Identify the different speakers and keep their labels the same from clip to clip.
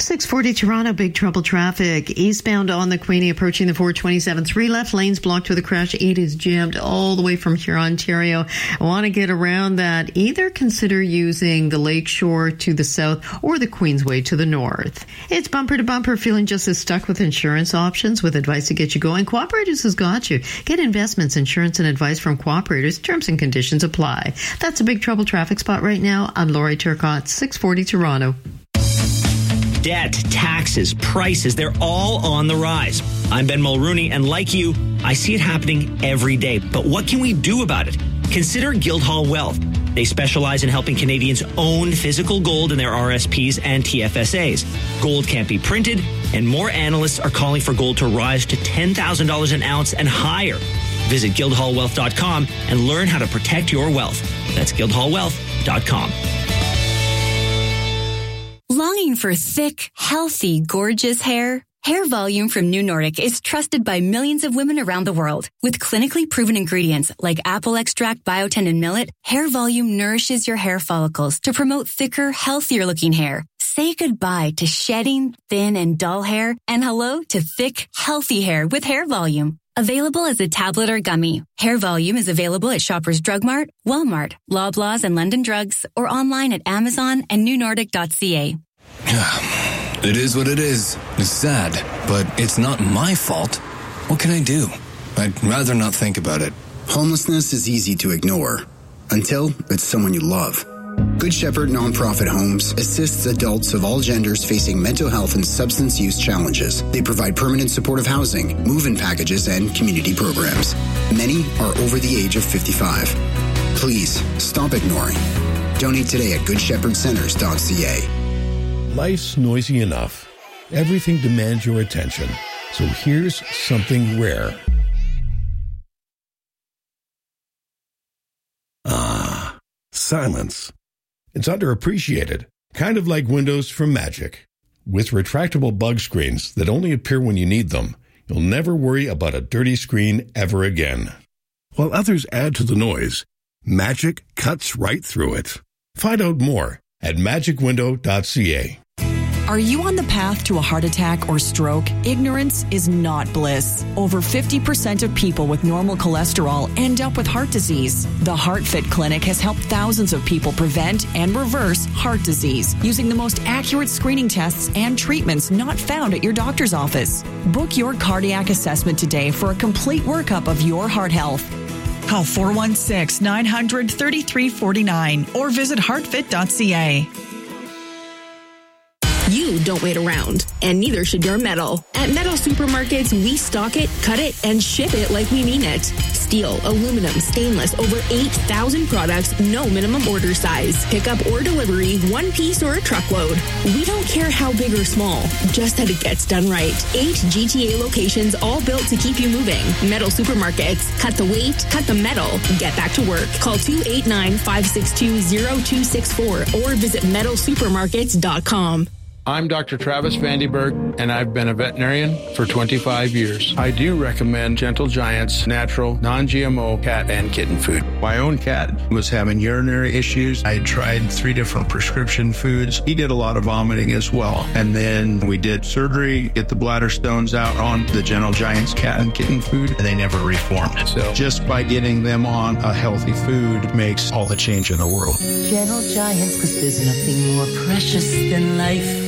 Speaker 1: 640 Toronto, big trouble traffic. Eastbound on the Queenie approaching the 427. 3 left lanes blocked with a crash. 8 is jammed all the way from Huron, Ontario. I want to get around that. Either consider using the Lakeshore to the south or the Queensway to the north. It's bumper to bumper. Feeling just as stuck with insurance options with advice to get you going? Cooperators has got you. Get investments, insurance, and advice from Cooperators. Terms and conditions apply. That's a big trouble traffic spot right now. I'm Lori Turcotte, 640 Toronto.
Speaker 2: Debt, taxes, prices, they're all on the rise. I'm Ben Mulrooney, and like you, I see it happening every day. But what can we do about it? Consider Guildhall Wealth. They specialize in helping Canadians own physical gold in their RSPs and TFSAs. Gold can't be printed, and more analysts are calling for gold to rise to $10,000 an ounce and higher. Visit guildhallwealth.com and learn how to protect your wealth. That's guildhallwealth.com.
Speaker 3: Longing for thick, healthy, gorgeous hair? Hair Volume from New Nordic is trusted by millions of women around the world. With clinically proven ingredients like apple extract, biotin, and millet, Hair Volume nourishes your hair follicles to promote thicker, healthier-looking hair. Say goodbye to shedding, thin, and dull hair, and hello to thick, healthy hair with Hair Volume. Available as a tablet or gummy, Hair Volume is available at Shoppers Drug Mart, Walmart, Loblaws, and London Drugs, or online at Amazon and newnordic.ca.
Speaker 4: It is what it is. It's sad, but it's not my fault. What can I do? I'd rather not think about it.
Speaker 5: Homelessness is easy to ignore until it's someone you love. Good Shepherd Nonprofit Homes assists adults of all genders facing mental health and substance use challenges. They provide permanent supportive housing, move-in packages, and community programs. Many are over the age of 55. Please, stop ignoring. Donate today at goodshepherdcenters.ca.
Speaker 6: Life's noisy enough. Everything demands your attention. So here's something rare. Silence. It's underappreciated, kind of like windows from Magic. With retractable bug screens that only appear when you need them, you'll never worry about a dirty screen ever again. While others add to the noise, Magic cuts right through it. Find out more at magicwindow.ca.
Speaker 7: Are you on the path to a heart attack or stroke? Ignorance is not bliss. Over 50% of people with normal cholesterol end up with heart disease. The HeartFit Clinic has helped thousands of people prevent and reverse heart disease using the most accurate screening tests and treatments not found at your doctor's office. Book your cardiac assessment today for a complete workup of your heart health. Call 416-900-3349 or visit heartfit.ca.
Speaker 8: You don't wait around, and neither should your metal. At Metal Supermarkets, we stock it, cut it, and ship it like we mean it. Steel, aluminum, stainless, over 8,000 products, no minimum order size. Pickup or delivery, one piece or a truckload. We don't care how big or small, just that it gets done right. 8 GTA locations, all built to keep you moving. Metal Supermarkets. Cut the weight, cut the metal, get back to work. Call 289-562-0264 or visit metalsupermarkets.com.
Speaker 9: I'm Dr. Travis Vandenberg, and I've been a veterinarian for 25 years. I do recommend Gentle Giant's natural, non-GMO cat and kitten food.
Speaker 10: My own cat was having urinary issues. I tried 3 different prescription foods. He did a lot of vomiting as well. And then we did surgery, get the bladder stones out on the Gentle Giant's cat and kitten food, and they never reformed. So just by getting them on a healthy food makes all the change in the world.
Speaker 11: Gentle Giants, because there's nothing more precious than life.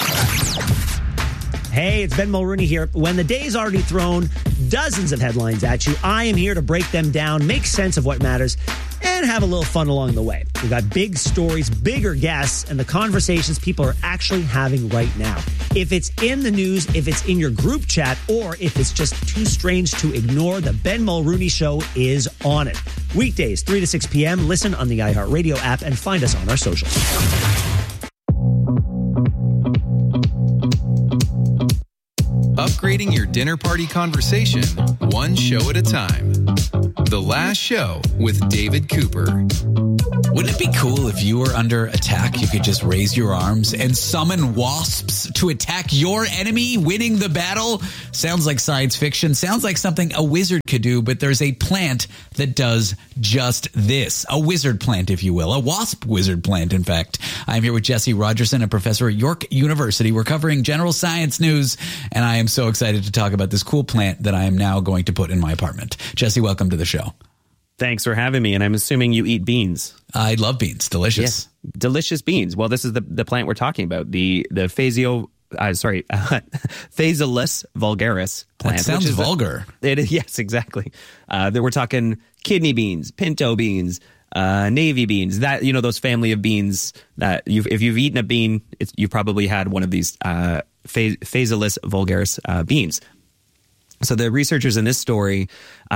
Speaker 2: Hey, it's Ben Mulrooney here. When the day's already thrown dozens of headlines at you, I am here to break them down, make sense of what matters, and have a little fun along the way. We've got big stories, bigger guests, and the conversations people are actually having right now. If it's in the news, if it's in your group chat, or if it's just too strange to ignore, the Ben Mulrooney Show is on it. Weekdays, 3 to 6 p.m. Listen on the iHeartRadio app and find us on our socials.
Speaker 12: Upgrading your dinner party conversation, one show at a time. The Last Show with David Cooper.
Speaker 13: Wouldn't it be cool if you were under attack, you could just raise your arms and summon wasps to attack your enemy, winning the battle? Sounds like science fiction. Sounds like something a wizard could do, but there's a plant that does just this. A wizard plant, if you will. A wasp wizard plant, in fact. I'm here with Jesse Rogerson, a professor at York University. We're covering general science news, and I am so excited to talk about this cool plant that I am now going to put in my apartment. Jesse, welcome to the show.
Speaker 14: Thanks for having me, and I'm assuming you eat beans.
Speaker 13: I love beans. Delicious.
Speaker 14: Yes, delicious beans. Well, this is the plant we're talking about, the Phaseolus vulgaris plant.
Speaker 13: That sounds vulgar.
Speaker 14: Yes, exactly. We're talking kidney beans, pinto beans, navy beans. That, those family of beans that if you've eaten a bean, you probably had one of these Phaseolus vulgaris beans. So the researchers in this story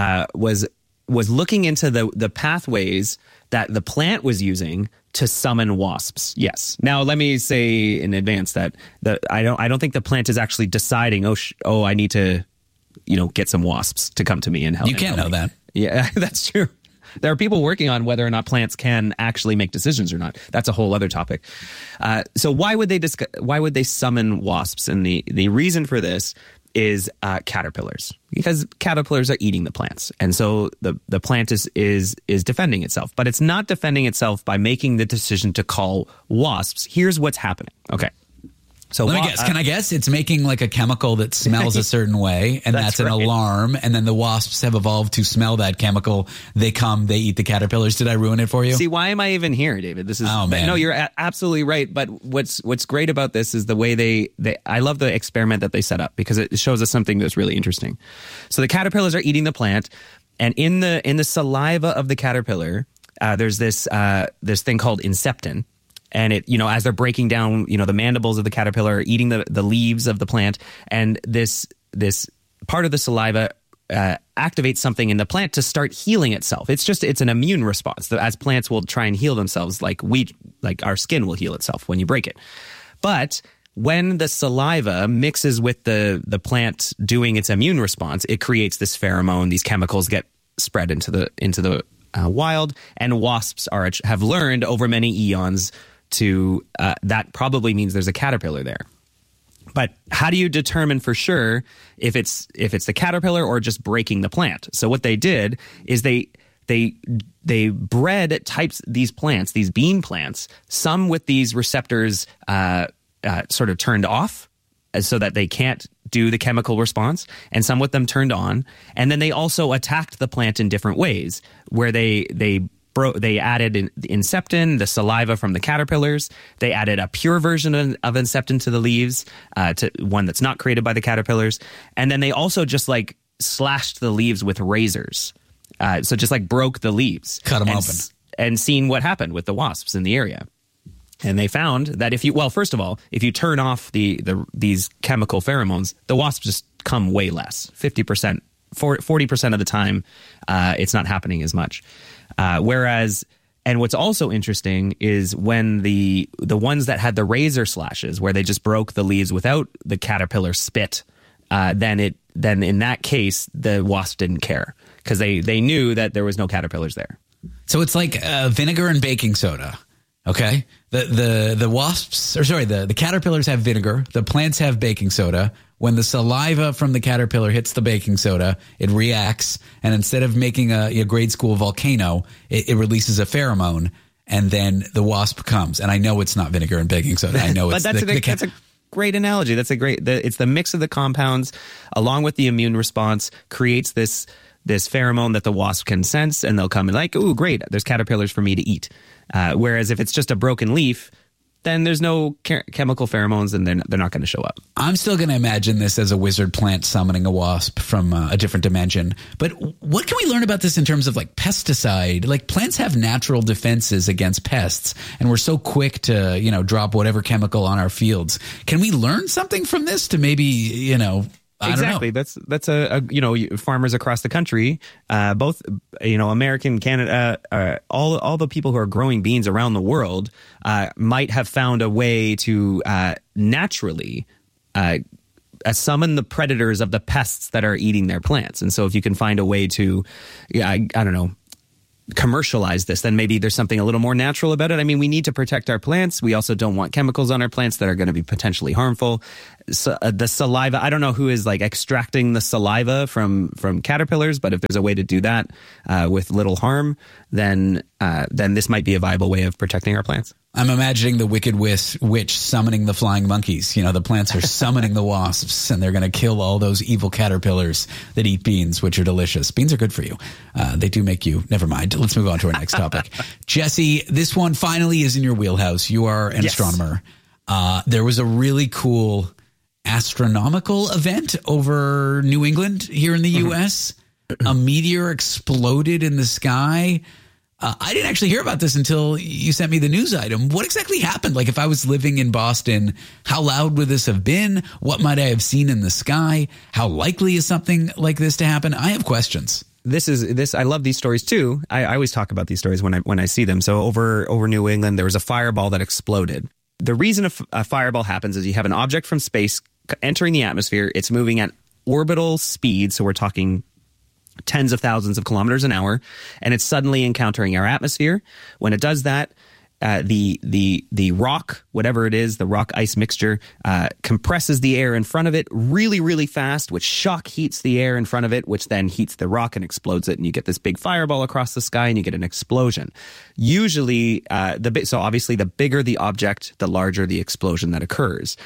Speaker 14: was looking into the pathways that the plant was using to summon wasps. Yes. Now, let me say in advance that I don't think the plant is actually deciding, I need to, get some wasps to come to me and help.
Speaker 13: You can't know that.
Speaker 14: Yeah, that's true. There are people working on whether or not plants can actually make decisions or not. That's a whole other topic. So why would they summon wasps? And the reason for this is caterpillars, because caterpillars are eating the plants. And so the plant is defending itself, but it's not defending itself by making the decision to call wasps. Here's what's happening. Okay. So
Speaker 13: let me guess. Can I guess? It's making like a chemical that smells a certain way, and that's an alarm. And then the wasps have evolved to smell that chemical. They come, they eat the caterpillars. Did I ruin it for you?
Speaker 14: See, why am I even here, David? This is
Speaker 13: man.
Speaker 14: No, you're absolutely right. But what's great about this is the way I love the experiment that they set up, because it shows us something that's really interesting. So the caterpillars are eating the plant, and in the saliva of the caterpillar, there's this thing called inceptin. And it, as they're breaking down, the mandibles of the caterpillar are eating the leaves of the plant, and this part of the saliva activates something in the plant to start healing itself. It's an immune response. As plants will try and heal themselves, like our skin will heal itself when you break it. But when the saliva mixes with the plant doing its immune response, it creates this pheromone. These chemicals get spread into the wild, and wasps have learned over many eons to that probably means there's a caterpillar there. But how do you determine for sure if it's the caterpillar or just breaking the plant? So what they did is they bred these plants, these bean plants, some with these receptors sort of turned off, so that they can't do the chemical response, and some with them turned on. And then they also attacked the plant in different ways, where they added inceptin, the saliva from the caterpillars. They added a pure version of inceptin to the leaves, to one that's not created by the caterpillars. And then they also just slashed the leaves with razors. So just broke the leaves.
Speaker 13: Cut them open.
Speaker 14: And seen what happened with the wasps in the area. And they found that first of all, if you turn off these chemical pheromones, the wasps just come way less, 50%, 40% of the time, it's not happening as much. Whereas, and what's also interesting is when the ones that had the razor slashes, where they just broke the leaves without the caterpillar spit, then in that case, the wasp didn't care, because they knew that there was no caterpillars there.
Speaker 13: So it's like vinegar and baking soda. Okay. The caterpillars have vinegar. The plants have baking soda. When the saliva from the caterpillar hits the baking soda, it reacts. And instead of making a grade school volcano, it releases a pheromone, and then the wasp comes. And I know it's not vinegar and baking soda. I know it's
Speaker 14: that's a great analogy. It's the mix of the compounds along with the immune response creates this pheromone that the wasp can sense, and they'll come and ooh, great, there's caterpillars for me to eat. Whereas if it's just a broken leaf, then there's no chemical pheromones, and they're not going to show up.
Speaker 13: I'm still going to imagine this as a wizard plant summoning a wasp from a different dimension. But what can we learn about this in terms of pesticide? Plants have natural defenses against pests, and we're so quick to, drop whatever chemical on our fields. Can we learn something from this to maybe,
Speaker 14: Exactly. That's farmers across the country, both American, Canada, all the people who are growing beans around the world might have found a way to naturally summon the predators of the pests that are eating their plants. And so if you can find a way to, commercialize this, then maybe there's something a little more natural about it. I mean, we need to protect our plants. We also don't want chemicals on our plants that are going to be potentially harmful. So, the saliva, I don't know who is like extracting the saliva from caterpillars, but if there's a way to do that with little harm, then this might be a viable way of protecting our plants.
Speaker 13: I'm imagining the wicked witch summoning the flying monkeys. The plants are summoning the wasps, and they're going to kill all those evil caterpillars that eat beans, which are delicious. Beans are good for you. They do make you. Never mind. Let's move on to our next topic. Jesse, this one finally is in your wheelhouse. You are an astronomer. There was a really cool astronomical event over New England here in the U.S. A meteor exploded in the sky. I didn't actually hear about this until you sent me the news item. What exactly happened? Like, if I was living in Boston, how loud would this have been? What might I have seen in the sky? How likely is something like this to happen? I have questions.
Speaker 14: I love these stories too. I always talk about these stories when I see them. So over New England, there was a fireball that exploded. The reason a fireball happens is you have an object from space entering the atmosphere. It's moving at orbital speed. So we're talking tens of thousands of kilometers an hour, and it's suddenly encountering our atmosphere. When it does that, the rock, whatever it is, the rock ice mixture, compresses the air in front of it really, really fast, which shock heats the air in front of it, which then heats the rock and explodes it, and you get this big fireball across the sky, and you get an explosion. Usually, so obviously, the bigger the object, the larger the explosion that occurs.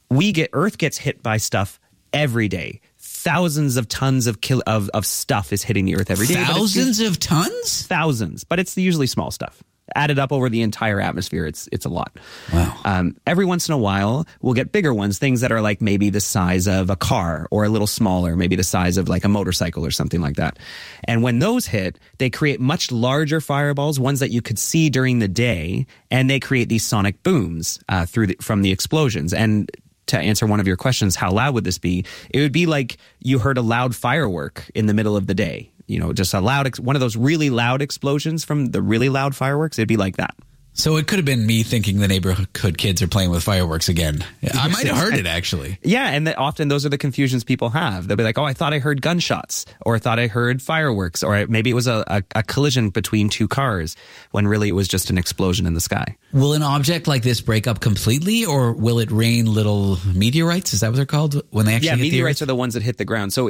Speaker 14: Earth gets hit by stuff every day. Thousands of tons of stuff is hitting the Earth every day.
Speaker 13: Thousands of tons?
Speaker 14: Thousands, but it's usually small stuff. Added up over the entire atmosphere, it's a lot.
Speaker 13: Wow.
Speaker 14: Every once in a while, we'll get bigger ones, things that are like maybe the size of a car or a little smaller, maybe the size of like a motorcycle or something like that. And when those hit, they create much larger fireballs, ones that you could see during the day, and they create these sonic booms from the explosions. And to answer one of your questions, how loud would this be? It would be like you heard a loud firework in the middle of the day. Just a loud, one of those really loud explosions from the really loud fireworks. It'd be like that.
Speaker 13: So it could have been me thinking the neighborhood kids are playing with fireworks again. I might have heard it, actually.
Speaker 14: Yeah, and often those are the confusions people have. They'll be like, oh, I thought I heard gunshots, or I thought I heard fireworks, or maybe it was a collision between two cars, when really it was just an explosion in the sky.
Speaker 13: Will an object like this break up completely, or will it rain little meteorites? Is that what they're called when they actually hit
Speaker 14: meteorites
Speaker 13: the Earth?
Speaker 14: are the ones that hit the ground. So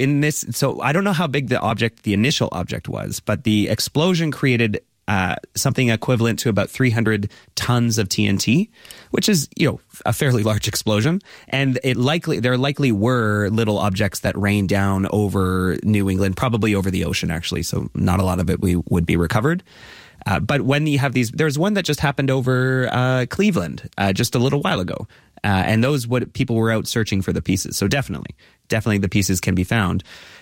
Speaker 14: I don't know how big the initial object was, but the explosion created something equivalent to about 300 tons of TNT, which is, a fairly large explosion. And there likely were little objects that rained down over New England, probably over the ocean, actually. So not a lot of it would be recovered. But when you have there's one that just happened over Cleveland just a little while ago. And people were out searching for the pieces. So definitely the pieces can be found.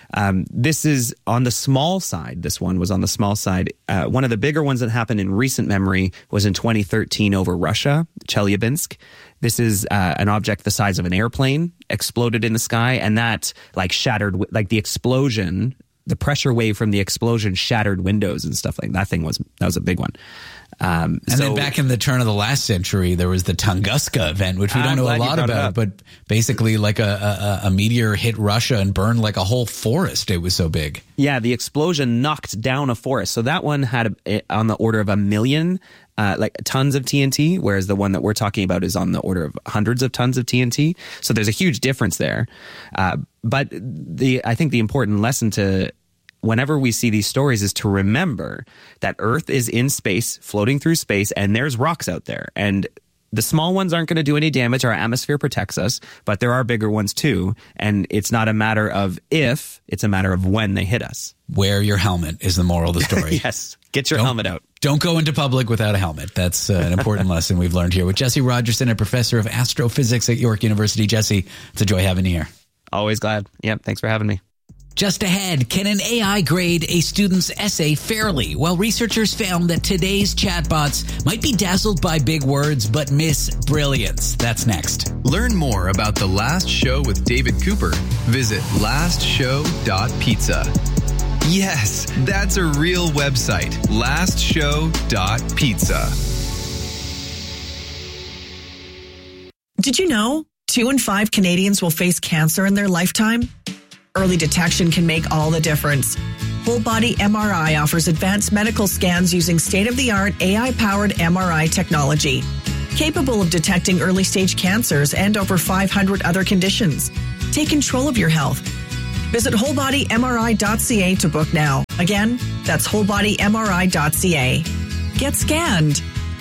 Speaker 14: This is on the small side. This one was on the small side. One of the bigger ones that happened in recent memory was in 2013 over Russia, Chelyabinsk. This is an object the size of an airplane exploded in the sky, and that shattered, the explosion, the pressure wave from the explosion shattered windows and stuff like that. That was a big one.
Speaker 13: And then back in the turn of the last century, there was the Tunguska event, which we don't know a lot about, but basically like a meteor hit Russia and burned like a whole forest. It was so big.
Speaker 14: Yeah, the explosion knocked down a forest. So that one had on the order of 1 million tons of TNT, whereas the one that we're talking about is on the order of hundreds of tons of TNT. So there's a huge difference there. But I think the important lesson whenever we see these stories is to remember that Earth is in space, floating through space, and there's rocks out there. And the small ones aren't going to do any damage. Our atmosphere protects us, but there are bigger ones too. And it's not a matter of if, it's a matter of when they hit us.
Speaker 13: Wear your helmet is the moral of the story.
Speaker 14: Yes. Get your helmet out.
Speaker 13: Don't go into public without a helmet. That's an important lesson we've learned here with Jesse Rogerson, a professor of astrophysics at York University. Jesse, it's a joy having you here.
Speaker 14: Always glad. Yep. Thanks for having me.
Speaker 13: Just ahead, can an AI grade a student's essay fairly? Well, researchers found that today's chatbots might be dazzled by big words, but miss brilliance. That's next.
Speaker 12: Learn more about The Last Show with David Cooper. Visit lastshow.pizza. Yes, that's a real website. lastshow.pizza.
Speaker 15: Did you know 2 in 5 Canadians will face cancer in their lifetime? Early detection can make all the difference. Whole Body MRI offers advanced medical scans using state-of-the-art AI-powered MRI technology, capable of detecting early-stage cancers and over 500 other conditions. Take control of your health. Visit wholebodymri.ca to book now. Again, that's wholebodymri.ca. Get scanned.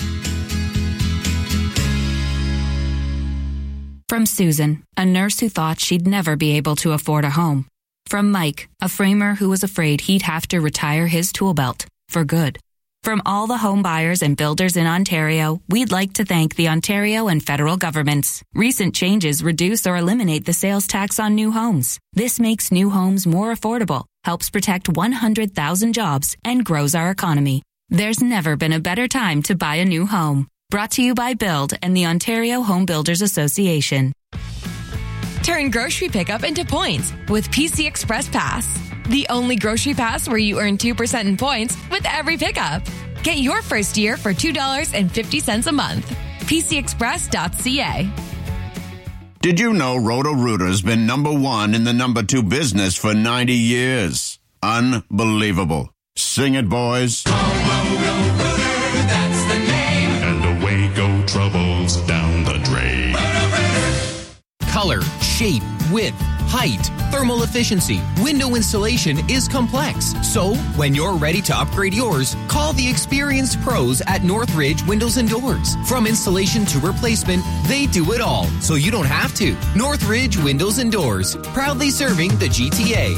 Speaker 16: From Susan, a nurse who thought she'd never be able to afford a home. From Mike, a framer who was afraid he'd have to retire his tool belt for good. From all the home buyers and builders in Ontario, we'd like to thank the Ontario and federal governments. Recent changes reduce or eliminate the sales tax on new homes. This makes new homes more affordable, helps protect 100,000 jobs, and grows our economy. There's never been a better time to buy a new home. Brought to you by Build and the Ontario Home Builders Association.
Speaker 17: Turn grocery pickup into points with PC Express Pass. The only grocery pass where you earn 2% in points with every pickup. Get your first year for $2.50 a month. PCExpress.ca.
Speaker 18: Did you know Roto-Rooter's been number 1 in the number 2 business for 90 years? Unbelievable. Sing it, boys.
Speaker 19: Roto-Rooter, that's the name. And away go troubles down the drain.
Speaker 20: Color, shape, width, height, thermal efficiency, window installation is complex. So, when you're ready to upgrade yours, call the experienced pros at Northridge Windows and Doors. From installation to replacement, they do it all, so you don't have to. Northridge Windows and Doors, proudly serving the GTA.